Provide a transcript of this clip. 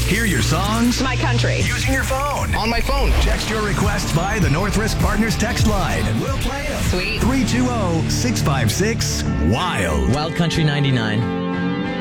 Hear your songs My country. using your phone. On my phone. Text your requests by the North Risk Partners text line, and we'll play them. Sweet. 320-656-WILD. Wild Country 99.